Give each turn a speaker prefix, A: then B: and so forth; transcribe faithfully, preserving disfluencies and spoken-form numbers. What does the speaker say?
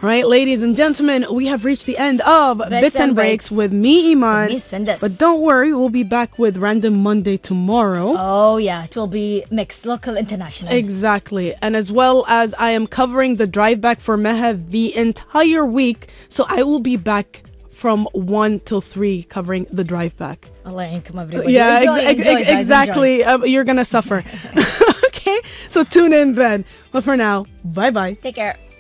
A: All right, ladies and gentlemen, we have reached the end of Bits, Bits and, and Breaks. Breaks with me, Iman.
B: Me, Sindus.
A: But don't worry, we'll be back with Random Monday tomorrow.
B: Oh, yeah. It will be mixed, local, international.
A: Exactly. And as well as I am covering the drive back for Meha the entire week. So I will be back from one till three covering the drive back.
B: Allah yankum everybody.
A: Yeah,
B: enjoy,
A: ex-
B: enjoy,
A: ex-
B: guys,
A: exactly. Um, you're going to suffer. Okay, so tune in then. But for now, bye-bye.
B: Take care.